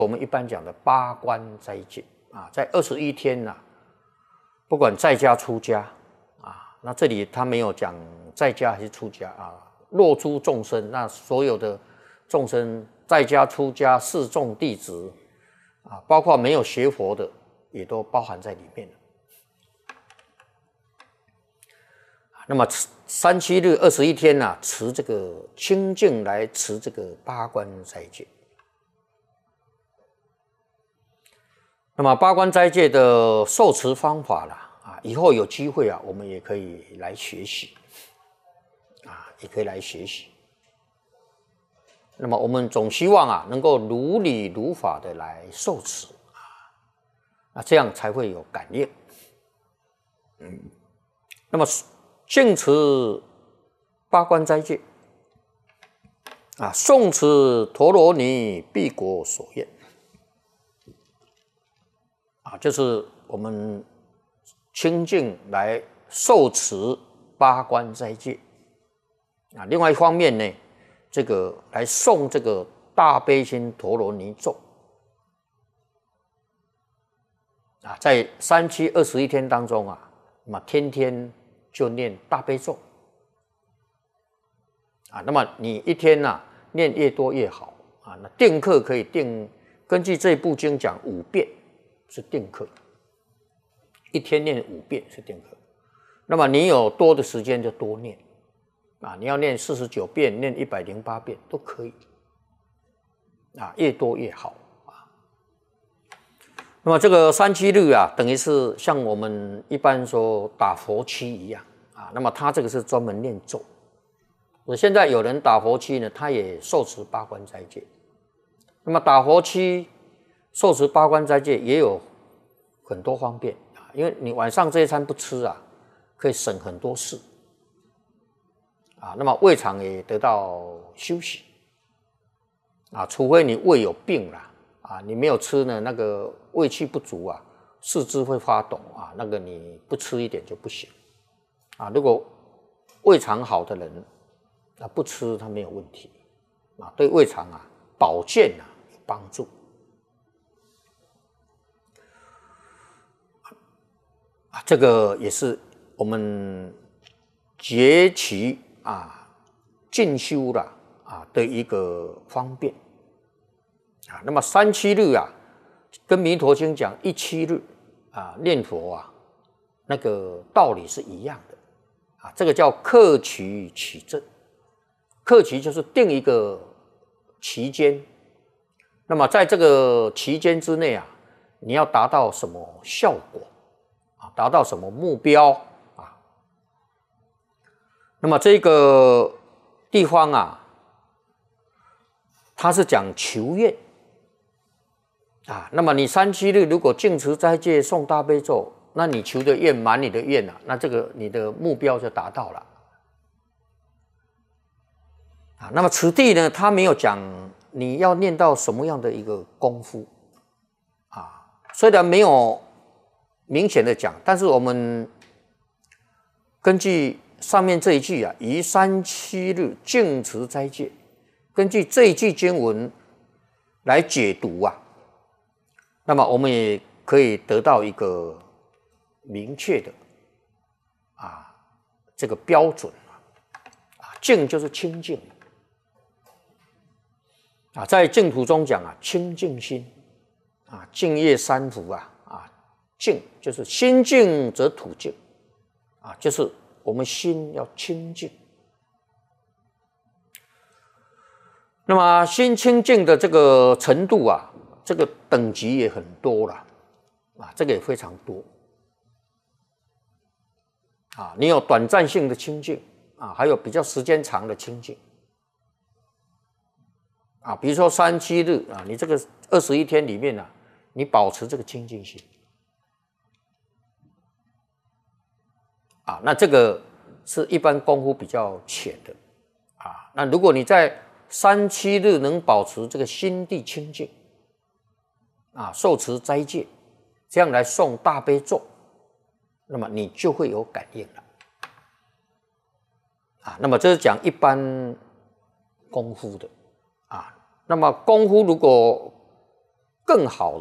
我们一般讲的八关斋戒啊，在21天呐、不管在家出家啊，那这里他没有讲在家还是出家啊，若诸众生，那所有的众生在家出家示众弟子啊，包括没有学佛的，也都包含在里面了。那么3、7日21天呐、持这个清净来持这个八关斋戒。那么八关斋戒的受持方法啦，啊，以后有机会啊，我们也可以来学习，啊，也可以来学习。那么我们总希望啊，能够如理如法的来受持啊，那这样才会有感应。那么净持八关斋戒啊，诵持陀罗尼必果所愿。啊，就是我们清净来受持八关斋戒啊。另外一方面呢，这个来诵这个大悲心陀罗尼咒啊，在3、7、21天当中啊，那么天天就念大悲咒啊。那么你一天啊念越多越好啊。那定课可以定，根据这部经讲5遍。是定课，一天念5遍是定课。那么你有多的时间就多念啊，你要念49遍、念108遍都可以啊，越多越好啊。那么这个3、7日啊，等于是像我们一般说打佛七一样啊。那么他这个是专门念咒。现在有人打佛七呢，他也受持八关斋戒。那么打佛七受持八关斋戒也有很多方便啊，因为你晚上这一餐不吃啊，可以省很多事啊。那么胃肠也得到休息啊，除非你胃有病啦啊，你没有吃呢，那个胃气不足啊，四肢会发抖啊，那个你不吃一点就不行啊。如果胃肠好的人，那不吃他没有问题啊，对胃肠啊保健啊有帮助。啊，这个也是我们节期啊进修了啊的一个方便啊。那么3、7日啊，跟弥陀经讲1、7日啊念佛啊，那个道理是一样的啊。这个叫克期起正，克期就是定一个期间，那么在这个期间之内啊，你要达到什么效果？达到什么目标啊？那么这个地方啊，它是讲求愿啊。那么你3、7日如果净持斋戒诵大悲咒，那你求的愿满你的愿啊，那这个你的目标就达到了啊。那么此地呢，他没有讲你要念到什么样的一个功夫啊，虽然没有明显的讲，但是我们根据上面这一句啊，于3、7日净持斋戒，根据这一句经文来解读啊，那么我们也可以得到一个明确的啊这个标准啊，净就是清净啊，在净土中讲啊，清净心啊，净业三福啊。净就是心净则土净啊，就是我们心要清净。那么心清净的这个程度啊，这个等级也很多了啊，这个也非常多啊。你有短暂性的清净啊，还有比较时间长的清净啊。比如说3、7日啊，你这个21天里面啊，你保持这个清净心。啊，那这个是一般功夫比较浅的啊。那如果你在3、7日能保持这个心地清净啊，受持斋戒，这样来诵大悲咒，那么你就会有感应了啊。那么这是讲一般功夫的啊。那么功夫如果更好